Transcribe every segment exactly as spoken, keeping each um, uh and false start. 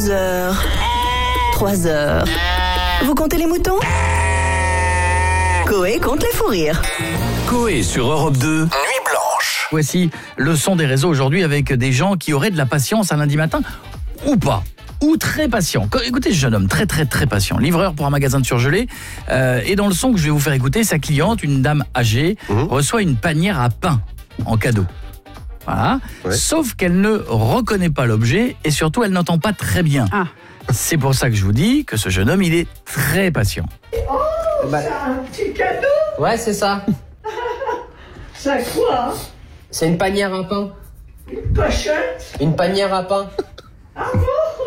Deux heures. Trois heures. Vous comptez les moutons? Coé compte les fous rires. Coé sur Europe deux, Nuit Blanche. Voici le son des réseaux aujourd'hui avec des gens qui auraient de la patience un lundi matin ou pas. Ou très patient. Écoutez ce jeune homme, très très très patient, livreur pour un magasin de surgelés, euh, et dans le son que je vais vous faire écouter, sa cliente, une dame âgée, mmh. reçoit une panière à pain en cadeau. Voilà. Ouais. Sauf qu'elle ne reconnaît pas l'objet et surtout elle n'entend pas très bien. Ah. C'est pour ça que je vous dis que ce jeune homme, il est très patient. Oh, bah. C'est un petit cadeau? Ouais, c'est ça. C'est quoi? C'est une panière à pain. Une pochette? Une panière à pain. Ah bon?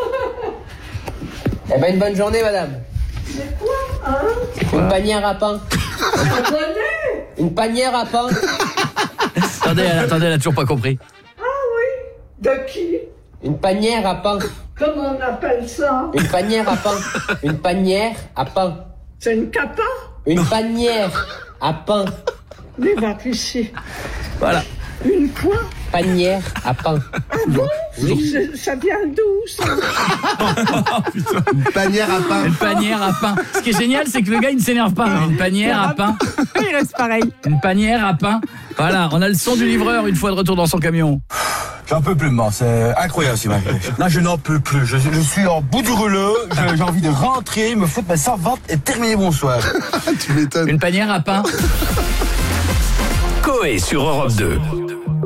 Eh ben, une bonne journée, madame. C'est quoi, hein? Une panière à pain. Une panière à pain. Attendez, elle, attendez, elle a toujours pas compris. Ah oui? De qui? Une panière à pain. Comment on appelle ça? Une panière à pain. Une panière à pain. C'est une capa? Une panière à pain. Mais va ici. Voilà. Une quoi? Panière à pain. Ah bon? Oui. Ça vient d'où, ça? Une panière à pain. Une panière à pain. Ce qui est génial, c'est que le gars, il ne s'énerve pas. Une panière à pain. Il reste pareil. Une panière à pain. Voilà, on a le son du livreur une fois de retour dans son camion. J'en peux plus, moi. C'est incroyable, ce mec. Là, je n'en peux plus. Je, je suis en bout du rouleau. Je, j'ai envie de rentrer, me foutre ma servante et terminer mon soir. Tu m'étonnes. Une panière à pain. Coé sur Europe deux.